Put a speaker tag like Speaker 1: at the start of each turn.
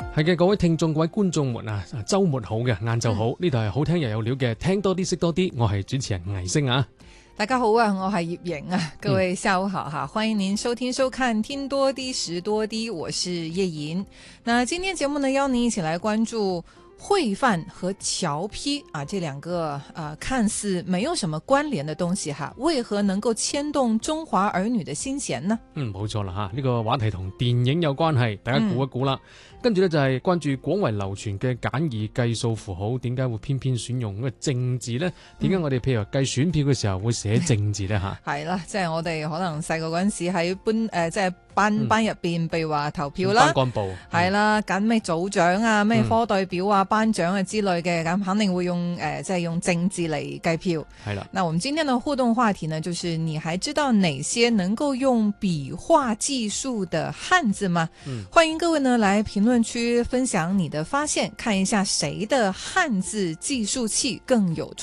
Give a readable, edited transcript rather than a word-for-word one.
Speaker 1: 係嘅，各位聽眾、各位觀眾們啊，週末好嘅，晏晝好，呢度係好聽又有料嘅，聽多啲識多啲，我係主持人倪星啊。
Speaker 2: 大家好啊，我係葉瑩啊，各位下午好哈，歡迎您收聽收看聽多啲識多啲，我是葉瑩。那今天節目呢，邀您一起來關注會飯和僑批啊，這兩個看似沒有什麼關聯的東西哈，為何能夠牽動中華兒女的心弦呢？
Speaker 1: 冇錯啦吓，呢個話題同電影有關係，大家估一估啦。跟住呢，就係關注廣為流傳嘅簡易計數符號，點解會偏偏選用嗰個正字呢？點解我哋譬如話計選票嘅時候會寫正字呢？吓？係
Speaker 2: 啦，即係我哋可能細個嗰陣時喺即係班入邊，譬如話投票啦，
Speaker 1: 班幹部
Speaker 2: 係啦，揀咩組長啊、咩科代表啊、班長啊之類嘅，咁肯定會用即係用正字嚟計票。
Speaker 1: 係啦，
Speaker 2: 那我們今天的互動話題呢，就是你還知道哪些能夠用筆畫計數的漢字嗎？歡迎各位呢來評論區分享你的發現，看一下誰的漢字計數器更有